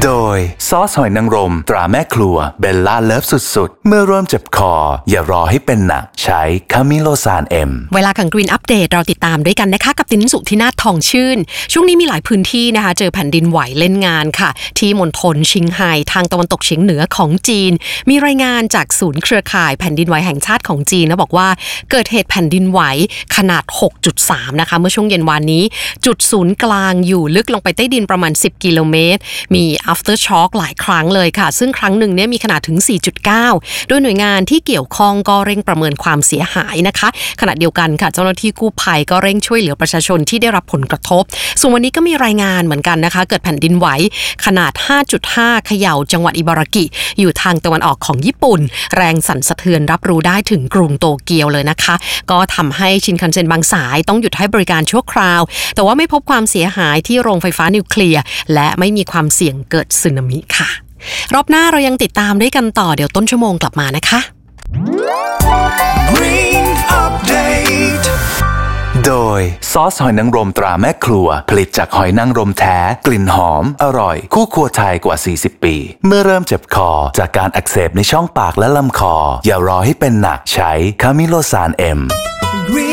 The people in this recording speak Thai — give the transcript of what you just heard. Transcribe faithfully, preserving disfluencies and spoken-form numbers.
โดยซอสหอยนางรมตราแม่ครัวเบลล่าเลิฟสุดๆเมื่อเริ่มเจ็บคออย่ารอให้เป็นหนักใช้คามิโลซานเอ็มเวลาของ Green Update เราติดตามด้วยกันนะคะกับตินสุธินาถทองชื่นช่วงนี้มีหลายพื้นที่นะคะเจอแผ่นดินไหวเล่นงานค่ะที่มณฑลชิงไห่ทางตะวันตกเฉียงเหนือของจีนมีรายงานจากศูนย์เครือข่ายแผ่นดินไหวแห่งชาติของจีนนะบอกว่าเกิดเหตุแผ่นดินไหวขนาด หกจุดสาม นะคะเมื่อช่วงเย็นวานนี้จุดศูนย์กลางอยู่ลึกลงไปใต้ดินประมาณสิบกิโลเมตรมี after shock หลายครั้งเลยค่ะซึ่งครั้งหนึ่งเนี่ยมีขนาดถึง สี่จุดเก้า โดยหน่วยงานที่เกี่ยวข้องก็เร่งประเมินความเสียหายนะคะขณะเดียวกันค่ะเจ้าหน้าที่กู้ภัยก็เร่งช่วยเหลือประชาชนที่ได้รับผลกระทบส่วนวันนี้ก็มีรายงานเหมือนกันนะคะเกิดแผ่นดินไหวขนาด ห้าจุดห้า เขย่าจังหวัดอิบารากิอยู่ทางตะวันออกของญี่ปุ่นแรงสั่นสะเทือนรับรู้ได้ถึงกรุงโตเกียวเลยนะคะก็ทำให้ชินคันเซ็นบางสายต้องหยุดให้บริการชั่วคราวแต่ว่าไม่พบความเสียหายที่โรงไฟฟ้านิวเคลียร์และไม่มีความเสี่ยงเกิดสึนามิค่ะรอบหน้าเรายังติดตามด้วยกันต่อเดี๋ยวต้นชั่วโมงกลับมานะคะ Green Update โดยซอสหอยนางรมตราแม่ครัวผลิตจากหอยนางรมแท้กลิ่นหอมอร่อยคู่ครัวไทยกว่าสี่สิบปีเมื่อเริ่มเจ็บคอจากการอักเสบในช่องปากและลำคออย่ารอให้เป็นหนักใช้คามิโลซานเอ็ม